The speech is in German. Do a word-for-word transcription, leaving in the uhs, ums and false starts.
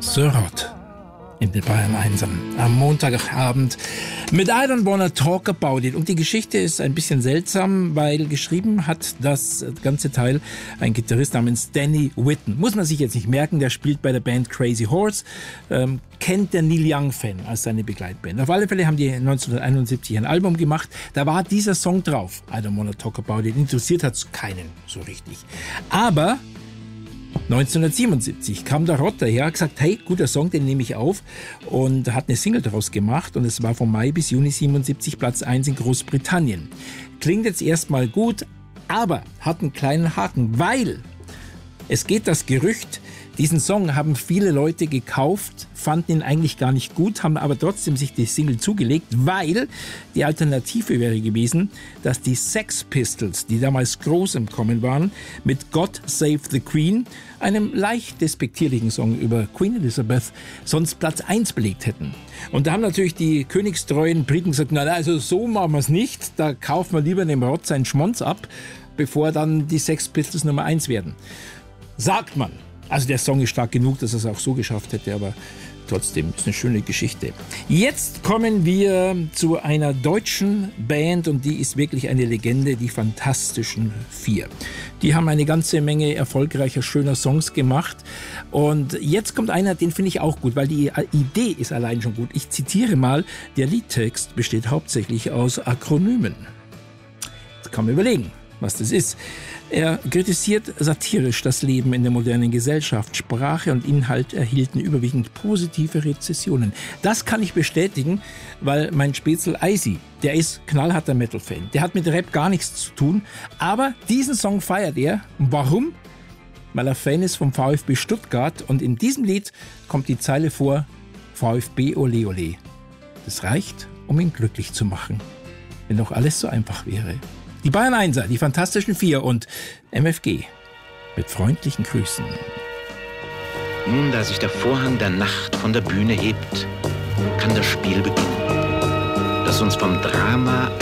Sir Rod in den Bayern eins am Montagabend mit I Don't Wanna Talk About It. Und die Geschichte ist ein bisschen seltsam, weil geschrieben hat das ganze Teil ein Gitarrist namens Danny Whitten. Muss man sich jetzt nicht merken, der spielt bei der Band Crazy Horse, ähm, kennt der Neil Young-Fan als seine Begleitband. Auf alle Fälle haben die neunzehnhunderteinundsiebzig ein Album gemacht, da war dieser Song drauf, I Don't Wanna Talk About It. Interessiert hat es keinen so richtig. Aber neunzehnhundertsiebenundsiebzig kam der Rod daher, hat gesagt, hey, guter Song, den nehme ich auf, und hat eine Single daraus gemacht, und es war von Mai bis Juni siebenundsiebzig Platz eins in Großbritannien. Klingt jetzt erstmal gut, aber hat einen kleinen Haken, weil es geht das Gerücht, diesen Song haben viele Leute gekauft, fanden ihn eigentlich gar nicht gut, haben aber trotzdem sich die Single zugelegt, weil die Alternative wäre gewesen, dass die Sex Pistols, die damals groß im Kommen waren, mit God Save the Queen, einem leicht despektierlichen Song über Queen Elizabeth, sonst Platz eins belegt hätten. Und da haben natürlich die königstreuen Briten gesagt, na also so machen wir es nicht, da kaufen wir lieber dem Rod seinen Schmonz ab, bevor dann die Sex Pistols Nummer eins werden. Sagt man. Also der Song ist stark genug, dass er es auch so geschafft hätte, aber trotzdem ist eine schöne Geschichte. Jetzt kommen wir zu einer deutschen Band, und die ist wirklich eine Legende, die Fantastischen Vier. Die haben eine ganze Menge erfolgreicher, schöner Songs gemacht, und jetzt kommt einer, den finde ich auch gut, weil die Idee ist allein schon gut. Ich zitiere mal, der Liedtext besteht hauptsächlich aus Akronymen. Jetzt kann man überlegen, was das ist. Er kritisiert satirisch das Leben in der modernen Gesellschaft. Sprache und Inhalt erhielten überwiegend positive Rezessionen. Das kann ich bestätigen, weil mein Spätzl Eisi, der ist knallharter Metal-Fan. Der hat mit Rap gar nichts zu tun, aber diesen Song feiert er. Warum? Weil er Fan ist vom VfB Stuttgart, und in diesem Lied kommt die Zeile vor: VfB ole ole. Das reicht, um ihn glücklich zu machen. Wenn doch alles so einfach wäre. Die Bayern Einser, die Fantastischen Vier und M F G mit freundlichen Grüßen. Nun, da sich der Vorhang der Nacht von der Bühne hebt, kann das Spiel beginnen, das uns vom Drama